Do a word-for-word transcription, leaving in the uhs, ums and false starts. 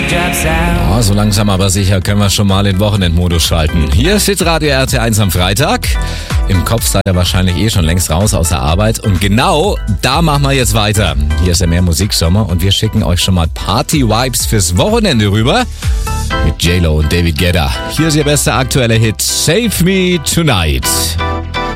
Oh, so langsam aber sicher können wir schon mal in Wochenendmodus schalten. Hier ist Hitradio R T eins am Freitag. Im Kopf seid ihr wahrscheinlich eh schon längst raus aus der Arbeit. Und genau da machen wir jetzt weiter. Hier ist der Mehr Musiksommer und wir schicken euch schon mal Party-Vibes fürs Wochenende rüber. Mit J-Lo und David Guetta. Hier ist ihr bester aktueller Hit, Save Me Tonight.